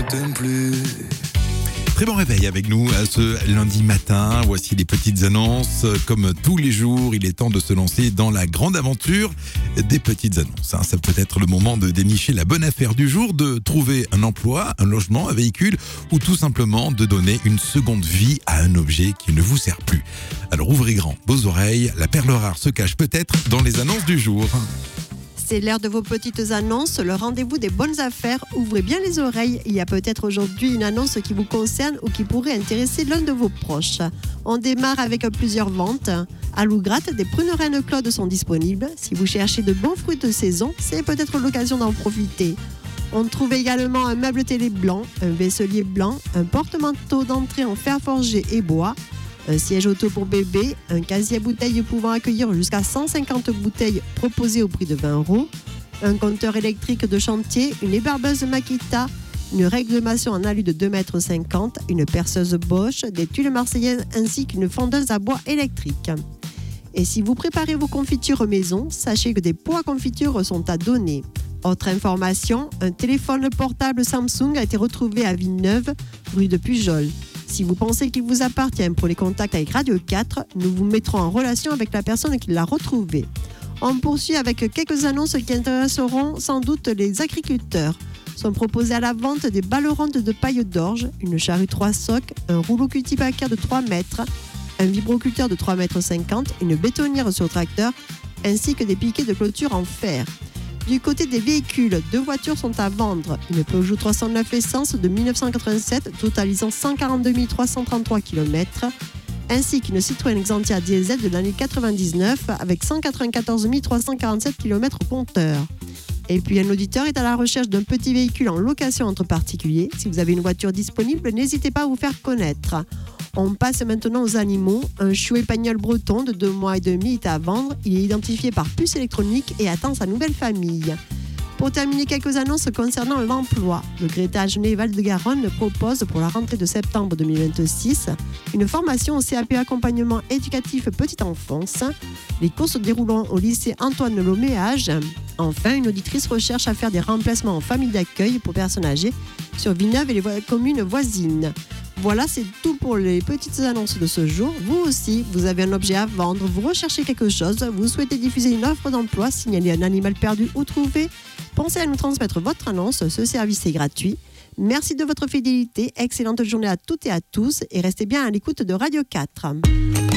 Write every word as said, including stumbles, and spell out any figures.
t'aime plus. Très bon réveil avec nous à ce lundi matin. Voici les petites annonces. Comme tous les jours, il est temps de se lancer dans la grande aventure des petites annonces. Ça peut être le moment de dénicher la bonne affaire du jour, de trouver un emploi, un logement, un véhicule ou tout simplement de donner une seconde vie à un objet qui ne vous sert plus. Alors ouvrez grand vos oreilles, la perle rare se cache peut-être dans les annonces du jour. C'est l'heure de vos petites annonces, le rendez-vous des bonnes affaires. Ouvrez bien les oreilles, il y a peut-être aujourd'hui une annonce qui vous concerne ou qui pourrait intéresser l'un de vos proches. On démarre avec plusieurs ventes. À Lougratte, des prunes Reine Claude sont disponibles. Si vous cherchez de bons fruits de saison, c'est peut-être l'occasion d'en profiter. On trouve également un meuble télé blanc, un vaisselier blanc, un porte-manteau d'entrée en fer forgé et bois, un siège auto pour bébé, un casier à bouteilles pouvant accueillir jusqu'à cent cinquante bouteilles proposées au prix de vingt euros, un compteur électrique de chantier, une ébarbeuse Makita, une règle de maçon en alu de deux mètres cinquante, une perceuse Bosch, des tuiles marseillaises ainsi qu'une fondeuse à bois électrique. Et si vous préparez vos confitures maison, sachez que des pots à confiture sont à donner. Autre information, un téléphone portable Samsung a été retrouvé à Villeneuve, rue de Pujol. Si vous pensez qu'il vous appartient pour les contacts avec Radio quatre, nous vous mettrons en relation avec la personne qui l'a retrouvé. On poursuit avec quelques annonces qui intéresseront sans doute les agriculteurs. Sont proposés à la vente des balles rondes de paille d'orge, une charrue trois socs, un rouleau cultivateur de trois mètres, un vibroculteur de trois mètres cinquante, une bétonnière sur tracteur, ainsi que des piquets de clôture en fer. Du côté des véhicules, deux voitures sont à vendre. Une Peugeot trois cent neuf Essence de dix-neuf cent quatre-vingt-sept, totalisant cent quarante-deux mille trois cent trente-trois kilomètres, ainsi qu'une Citroën Xantia diesel de l'année quatre-vingt-dix-neuf avec cent quatre-vingt-quatorze mille trois cent quarante-sept kilomètres au compteur. Et puis un auditeur est à la recherche d'un petit véhicule en location entre particuliers. Si vous avez une voiture disponible, n'hésitez pas à vous faire connaître. On passe maintenant aux animaux. Un chiot épagnol breton de deux mois et demi est à vendre. Il est identifié par puce électronique et attend sa nouvelle famille. Pour terminer, quelques annonces concernant l'emploi. Le Greta Genève Val-de-Garonne propose pour la rentrée de septembre deux mille vingt-six une formation au C A P accompagnement éducatif petite enfance. Les cours se dérouleront au lycée Antoine Loméage. Enfin, une auditrice recherche à faire des remplacements en famille d'accueil pour personnes âgées sur Villeneuve et les vo- communes voisines. Voilà, c'est tout pour les petites annonces de ce jour. Vous aussi, vous avez un objet à vendre, vous recherchez quelque chose, vous souhaitez diffuser une offre d'emploi, signaler un animal perdu ou trouvé, pensez à nous transmettre votre annonce, ce service est gratuit. Merci de votre fidélité, excellente journée à toutes et à tous et restez bien à l'écoute de Radio quatre.